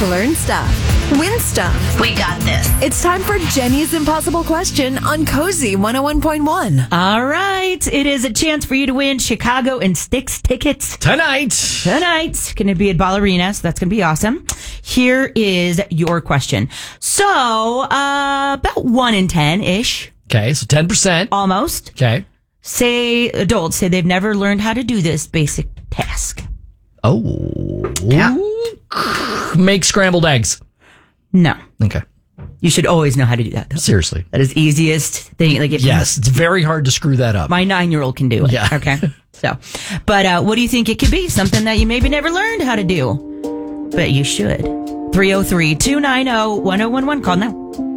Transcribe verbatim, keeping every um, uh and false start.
Learn stuff. Win stuff. We got this. It's time for Jenny's Impossible Question on Cozy one oh one point one. All right. It is a chance for you to win Chicago and Styx tickets. Tonight. Tonight. Going to be at Ballerina, so that's going to be awesome. Here is your question. So, uh, about one in ten-ish. Okay, so ten percent. Almost. Okay. Say, adults say they've never learned how to do this basic task. Oh. Yeah. Make scrambled eggs. No. Okay. You should always know how to do that, though. Seriously. That is the easiest thing. Like if yes, it's very hard to screw that up. My nine-year-old can do it. Yeah. Okay. So, but uh, what do you think it could be? Something that you maybe never learned how to do, but you should. three oh three, two nine oh, one oh one one. Call now.